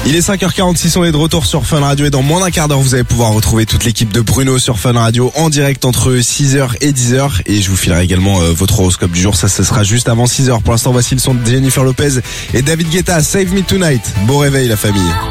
Il est 5h46, on est de retour sur Fun Radio et dans moins d'un quart d'heure, vous allez pouvoir retrouver toute l'équipe de Bruno sur Fun Radio en direct entre 6h et 10h et je vous filerai également votre horoscope du jour, ça ce sera juste avant 6h. Pour l'instant, voici le son de Jennifer Lopez et David Guetta, Save Me Tonight. Bon réveil la famille.